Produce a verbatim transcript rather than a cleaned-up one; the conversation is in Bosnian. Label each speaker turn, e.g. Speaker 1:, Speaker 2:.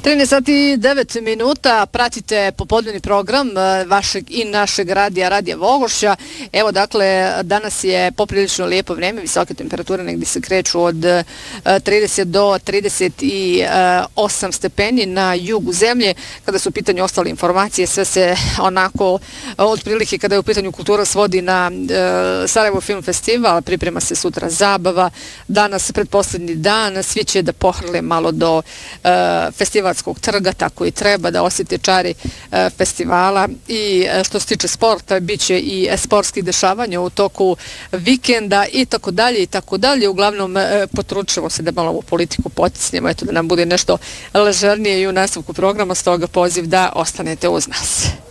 Speaker 1: trinaest sati i devet minuta, pratite popodnevni program vašeg i našeg radija, Radija Vogošća. Evo, dakle, danas je poprilično lijepo vrijeme, visoke temperature negdje se kreću od trideset do trideset osam stepeni na jugu zemlje. Kada su u pitanju ostale informacije, sve se onako, otprilike kada je u pitanju kultura, svodi na Sarajevo Film Festival, priprema se sutra zabava, danas predposlednji dan, svi će da pohrle malo do festivalskog trga, tako i treba da osjeti čari e, festivala. I e, što se tiče sporta, bit će i e, sportskih dešavanja u toku vikenda i tako dalje i tako dalje. Uglavnom e, potručimo se da malo u politiku potisnemo, eto da nam bude nešto ležernije i u nastavku programa, stoga poziv da ostanete uz nas.